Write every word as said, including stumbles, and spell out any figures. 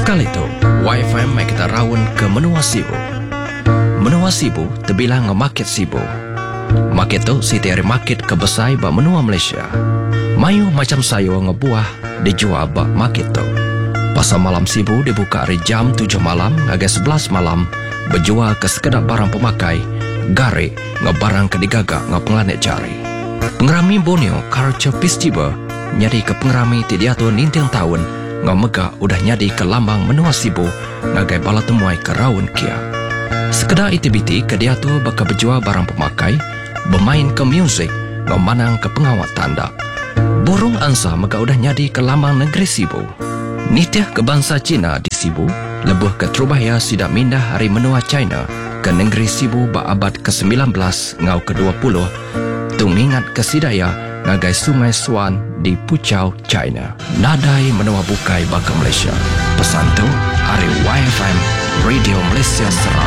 Sekali itu, Y F M mai kita rawon ke Menua Sibu. Menua Sibu terbilang nge-market Sibu. Market tu siti hari market kebesai ba menua Malaysia. Mayu macam sayur ngebuah dijual ba market tu. Pasar malam Sibu dibuka hari jam tujuh malam hingga sebelas malam, berjual ke sekedar barang pemakai, gare ngebarang ke digagak ngepenglanet jari. Pengerami Borneo Culture Festival nyari ke pengerami tidiatu nintang tahun ngamega udah nyadi ke lambang Menua Sibu ngagai bala temuai ke rawon kia. Sekedar aktiviti ke dia tu baka berjual barang pemakai, bermain ke muzik, ngamanang ke pengawat tanda. Burung angsa maka udah nyadi ke lambang negeri Sibu. Nitiah ke bangsa Cina di Sibu, lebuh ke Trubaya sidak mindah hari menua China ke negeri Sibu ba abad ke sembilan belas ngau ke dua puluh, tung ingat ke sidaya ngagai Sungai Swan di Puchau, China. Nadai menua bukai baka Malaysia. Pesan tu, hari Y F M Radio Malaysia Sarawak.